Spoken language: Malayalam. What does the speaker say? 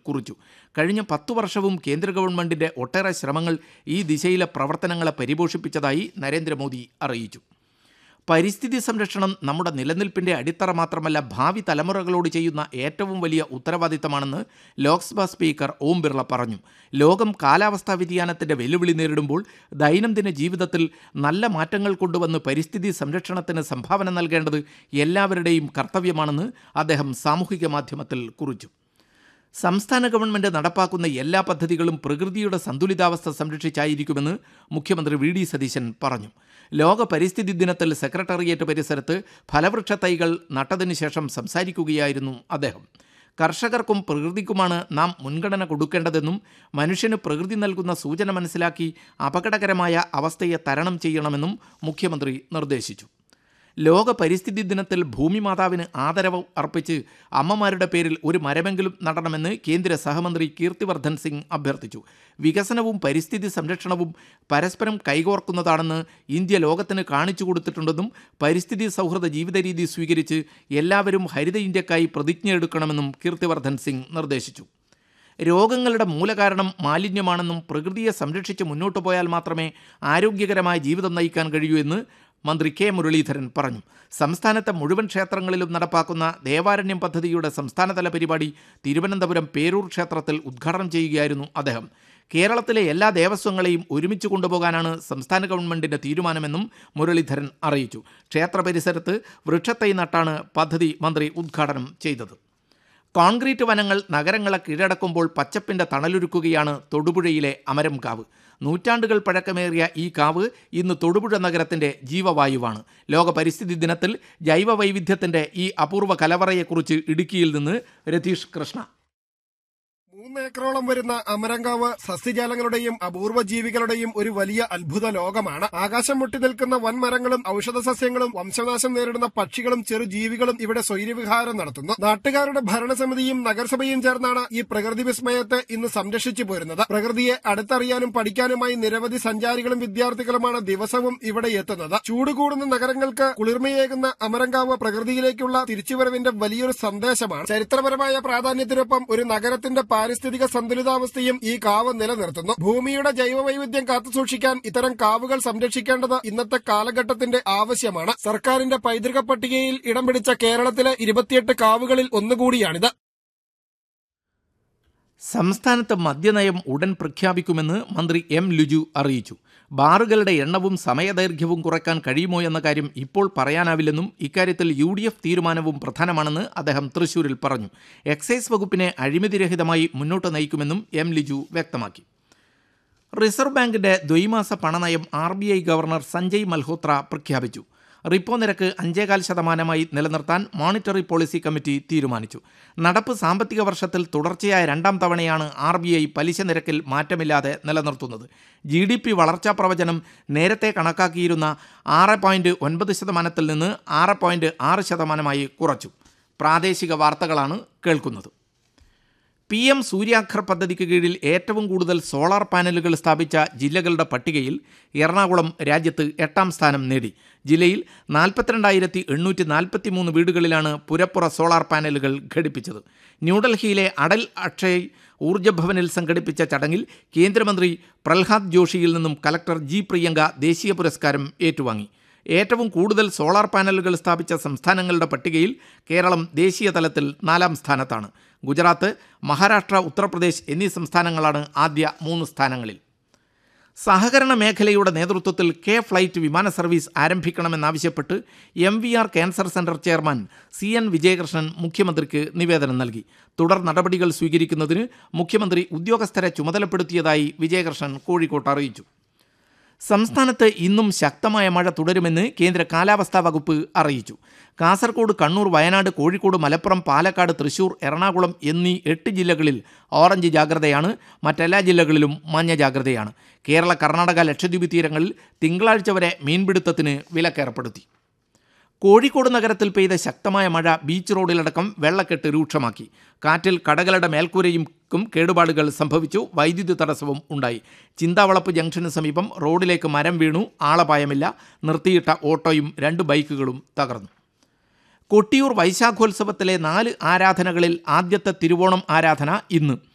കുറിച്ചു. കഴിഞ്ഞ 10 വർഷവും കേന്ദ്ര ഗവൺമെൻറ്റിൻ്റെ ഒട്ടേറെ ശ്രമങ്ങൾ ഈ ദിശയിലെ പ്രവർത്തനങ്ങളെ പരിപോഷിപ്പിച്ചതായി നരേന്ദ്രമോദി അറിയിച്ചു. പരിസ്ഥിതി സംരക്ഷണം നമ്മുടെ നിലനിൽപ്പിൻ്റെ അടിത്തറ മാത്രമല്ല, ഭാവി തലമുറകളോട് ചെയ്യുന്ന ഏറ്റവും വലിയ ഉത്തരവാദിത്തമാണെന്ന് ലോക്സഭാ സ്പീക്കർ ഓം ബിർള പറഞ്ഞു. ലോകം കാലാവസ്ഥാ വ്യതിയാനത്തിൻ്റെ വെല്ലുവിളി നേരിടുമ്പോൾ ദൈനംദിന ജീവിതത്തിൽ നല്ല മാറ്റങ്ങൾ കൊണ്ടുവന്ന് പരിസ്ഥിതി സംരക്ഷണത്തിന് സംഭാവന നൽകേണ്ടത് എല്ലാവരുടെയും കർത്തവ്യമാണെന്ന് അദ്ദേഹം സാമൂഹിക മാധ്യമത്തിൽ കുറിച്ചു. സംസ്ഥാന ഗവൺമെൻറ് നടപ്പാക്കുന്ന എല്ലാ പദ്ധതികളും പ്രകൃതിയുടെ സന്തുലിതാവസ്ഥ സംരക്ഷിച്ചായിരിക്കുമെന്ന് മുഖ്യമന്ത്രി വി ഡി സതീശൻ പറഞ്ഞു. ലോക പരിസ്ഥിതി ദിനത്തിൽ സെക്രട്ടേറിയറ്റ് പരിസരത്ത് ഫലവൃക്ഷ തൈകൾ നട്ടതിനു ശേഷം സംസാരിക്കുകയായിരുന്നു അദ്ദേഹം. കർഷകർക്കും പ്രകൃതിക്കുമാണ് നാം മുൻഗണന കൊടുക്കേണ്ടതെന്നും മനുഷ്യന് പ്രകൃതി നൽകുന്ന സൂചന മനസ്സിലാക്കി അപകടകരമായ അവസ്ഥയെ തരണം ചെയ്യണമെന്നും മുഖ്യമന്ത്രി നിർദ്ദേശിച്ചു. ലോക പരിസ്ഥിതി ദിനത്തിൽ ഭൂമി മാതാവിന് ആദരവ് അർപ്പിച്ച് അമ്മമാരുടെ പേരിൽ ഒരു മരമെങ്കിലും നടണമെന്ന് കേന്ദ്ര സഹമന്ത്രി കീർത്തിവർദ്ധൻ സിംഗ് അഭ്യർത്ഥിച്ചു. വികസനവും പരിസ്ഥിതി സംരക്ഷണവും പരസ്പരം കൈകോർക്കുന്നതാണെന്ന് ഇന്ത്യ ലോകത്തിന് കാണിച്ചു കൊടുത്തിട്ടുണ്ടെന്നും പരിസ്ഥിതി സൗഹൃദ ജീവിത രീതി സ്വീകരിച്ച് എല്ലാവരും ഹരിത ഇന്ത്യക്കായി പ്രതിജ്ഞയെടുക്കണമെന്നും കീർത്തിവർദ്ധൻ സിംഗ് നിർദ്ദേശിച്ചു. രോഗങ്ങളുടെ മൂലകാരണം മാലിന്യമാണെന്നും പ്രകൃതിയെ സംരക്ഷിച്ച് മുന്നോട്ടു പോയാൽ മാത്രമേ ആരോഗ്യകരമായ ജീവിതം നയിക്കാൻ കഴിയൂ എന്ന് മന്ത്രി കെ മുരളീധരൻ പറഞ്ഞു. സംസ്ഥാനത്തെ മുഴുവൻ ക്ഷേത്രങ്ങളിലും നടപ്പാക്കുന്ന ദേവാരണ്യം പദ്ധതിയുടെ സംസ്ഥാനതല പരിപാടി തിരുവനന്തപുരം പേരൂർ ക്ഷേത്രത്തിൽ ഉദ്ഘാടനം ചെയ്യുകയായിരുന്നു അദ്ദേഹം. കേരളത്തിലെ എല്ലാ ദേവസ്വങ്ങളെയും ഒരുമിച്ച് കൊണ്ടുപോകാനാണ് സംസ്ഥാന ഗവൺമെൻറ്റിൻ്റെ തീരുമാനമെന്നും മുരളീധരൻ അറിയിച്ചു. ക്ഷേത്ര പരിസരത്ത് വൃക്ഷത്തൈ നട്ടാണ് പദ്ധതി മന്ത്രി ഉദ്ഘാടനം ചെയ്തത്. കോൺക്രീറ്റ് വനങ്ങൾ നഗരങ്ങളെ കീഴടക്കുമ്പോൾ പച്ചപ്പിൻ്റെ തണലൊരുക്കുകയാണ് തൊടുപുഴയിലെ അമരംകാവ്. നൂറ്റാണ്ടുകൾ പഴക്കമേറിയ ഈ കാവ് ഇന്ന് തൊടുപുഴ നഗരത്തിൻ്റെ ജീവവായുവാണ്. ലോക പരിസ്ഥിതി ദിനത്തിൽ ജൈവ വൈവിധ്യത്തിൻ്റെ ഈ അപൂർവ കലവറയെക്കുറിച്ച് ഇടുക്കിയിൽ നിന്ന് രതീഷ് കൃഷ്ണ. 3 ഏക്കറോളം വരുന്ന അമരങ്കാവ് സസ്യജാലങ്ങളുടെയും അപൂർവ ജീവികളുടെയും ഒരു വലിയ അത്ഭുത ലോകമാണ്. ആകാശം മുട്ടി നിൽക്കുന്ന വൻമരങ്ങളും ഔഷധ സസ്യങ്ങളും വംശനാശം നേരിടുന്ന പക്ഷികളും ചെറുജീവികളും ഇവിടെ സ്വൈര്യവിഹാരം നടത്തുന്നു. നാട്ടുകാരുടെ ഭരണസമിതിയും നഗരസഭയും ചേർന്നാണ് ഈ പ്രകൃതി വിസ്മയത്തെ ഇന്ന് സംരക്ഷിച്ചു പോരുന്നത്. പ്രകൃതിയെ അടുത്തറിയാനും പഠിക്കാനുമായി നിരവധി സഞ്ചാരികളും വിദ്യാർത്ഥികളുമാണ് ദിവസവും ഇവിടെ എത്തുന്നത്. ചൂട് കൂടുന്ന നഗരങ്ങൾക്ക് കുളിർമയേകുന്ന അമരങ്കാവ് പ്രകൃതിയിലേക്കുള്ള തിരിച്ചുവരവിന്റെ വലിയൊരു സന്ദേശമാണ്. ചരിത്രപരമായ പ്രാധാന്യത്തിനൊപ്പം ഒരു നഗരത്തിന്റെ പാരിസ്ഥിതിക സന്തുലിതാവസ്ഥയും ഈ കാവ് നിലനിർത്തുന്നു. ഭൂമിയുടെ ജൈവവൈവിധ്യം കാത്തുസൂക്ഷിക്കാൻ ഇത്തരം കാവുകൾ സംരക്ഷിക്കേണ്ടത് ഇന്നത്തെ കാലഘട്ടത്തിന്റെ ആവശ്യമാണ്. സർക്കാരിന്റെ പൈതൃക പട്ടികയിൽ ഇടം പിടിച്ച കേരളത്തിലെ 28 കാവുകളിൽ ഒന്നുകൂടിയാണിത്. സംസ്ഥാനത്ത് മദ്യനയം ഉടൻ പ്രഖ്യാപിക്കുമെന്ന് മന്ത്രി എം ലിജു അറിയിച്ചു. ബാറുകളുടെ എണ്ണവും സമയദൈർഘ്യവും കുറയ്ക്കാൻ കഴിയുമോ എന്ന കാര്യം ഇപ്പോൾ പറയാനാവില്ലെന്നും ഇക്കാര്യത്തിൽ UDF തീരുമാനവും പ്രധാനമാണെന്ന് അദ്ദേഹം തൃശൂരിൽ പറഞ്ഞു. എക്സൈസ് വകുപ്പിനെ അഴിമതിരഹിതമായി മുന്നോട്ട് നയിക്കുമെന്നും എം ലിജു വ്യക്തമാക്കി. റിസർവ് ബാങ്കിൻ്റെ ദ്വൈമാസ പണനയം RBI ഗവർണർ സഞ്ജയ് മൽഹോത്ര പ്രഖ്യാപിച്ചു. റിപ്പോ നിരക്ക് 5.25% നിലനിർത്താൻ മോണിറ്ററി പോളിസി കമ്മിറ്റി തീരുമാനിച്ചു. നടപ്പ് സാമ്പത്തിക വർഷത്തിൽ തുടർച്ചയായ 2ാം തവണയാണ് RBI പലിശ നിരക്കിൽ മാറ്റമില്ലാതെ നിലനിർത്തുന്നത്. GDP വളർച്ചാ പ്രവചനം നേരത്തെ കണക്കാക്കിയിരുന്ന 6.9% നിന്ന് 6.6% കുറച്ചു. പ്രാദേശിക വാർത്തകളാണ് കേൾക്കുന്നത്. PM സൂര്യാഘർ പദ്ധതിക്ക് കീഴിൽ ഏറ്റവും കൂടുതൽ സോളാർ പാനലുകൾ സ്ഥാപിച്ച ജില്ലകളുടെ പട്ടികയിൽ എറണാകുളം രാജ്യത്ത് 8ാം സ്ഥാനം നേടി. ജില്ലയിൽ 42,843 വീടുകളിലാണ് പുരപ്പുറ സോളാർ പാനലുകൾ ഘടിപ്പിച്ചത്. ന്യൂഡൽഹിയിലെ അടൽ അക്ഷയ് ഊർജ്ജ ഭവനിൽ സംഘടിപ്പിച്ച ചടങ്ങിൽ കേന്ദ്രമന്ത്രി പ്രഹ്ലാദ് ജോഷിയിൽ നിന്നും കലക്ടർ G പ്രിയങ്ക ദേശീയ പുരസ്കാരം ഏറ്റുവാങ്ങി. ഏറ്റവും കൂടുതൽ സോളാർ പാനലുകൾ സ്ഥാപിച്ച സംസ്ഥാനങ്ങളുടെ പട്ടികയിൽ കേരളം ദേശീയ തലത്തിൽ 4ാം സ്ഥാനത്താണ്. ഗുജറാത്ത്, മഹാരാഷ്ട്ര, ഉത്തർപ്രദേശ് എന്നീ സംസ്ഥാനങ്ങളാണ് ആദ്യ 3 സ്ഥാനങ്ങളിൽ. സഹകരണ മേഖലയുടെ നേതൃത്വത്തിൽ ഫ്ലൈറ്റ് വിമാന service ആരംഭിക്കണമെന്നാവശ്യപ്പെട്ട് MVR cancer centre chairman CN Vijayakrishnan മുഖ്യമന്ത്രിക്ക് നിവേദനം നൽകി. തുടർ നടപടികൾ സ്വീകരിക്കുന്നതിന് മുഖ്യമന്ത്രി ഉദ്യോഗസ്ഥരെ ചുമതലപ്പെടുത്തിയതായി വിജയകൃഷ്ണൻ കോഴിക്കോട്ട് അറിയിച്ചു. സംസ്ഥാനത്ത് ഇന്നും ശക്തമായ മഴ തുടരുമെന്ന് കേന്ദ്ര കാലാവസ്ഥാ വകുപ്പ് അറിയിച്ചു. കാസർഗോഡ്, കണ്ണൂർ, വയനാട്, കോഴിക്കോട്, മലപ്പുറം, പാലക്കാട്, തൃശൂർ, എറണാകുളം എന്നീ 8 ജില്ലകളിൽ ഓറഞ്ച് ജാഗ്രതയാണ്. മറ്റെല്ലാ ജില്ലകളിലും മഞ്ഞ ജാഗ്രതയാണ്. കേരള, കർണാടക, ലക്ഷദ്വീപ് തീരങ്ങളിൽ തിങ്കളാഴ്ച വരെ മീൻപിടുത്തത്തിന് വിലക്കേർപ്പെടുത്തി. കോഴിക്കോട് നഗരത്തിൽ പെയ്ത ശക്തമായ മഴ ബീച്ച് റോഡിലടക്കം വെള്ളക്കെട്ട് രൂക്ഷമാക്കി. കാറ്റിൽ കടകളുടെ മേൽക്കൂരയ്ക്കും കേടുപാടുകൾ സംഭവിച്ചു. വൈദ്യുതി തടസ്സവും ഉണ്ടായി. ചിന്താവളപ്പ് ജംഗ്ഷന് സമീപം റോഡിലേക്ക് മരം വീണു. ആളപായമില്ല. നിർത്തിയിട്ട ഓട്ടോയും 2 ബൈക്കുകളും തകർന്നു. കൊട്ടിയൂർ വൈശാഖോത്സവത്തിലെ 4 ആരാധനകളിൽ ആദ്യത്തെ തിരുവോണം ആരാധന ഇന്ന്.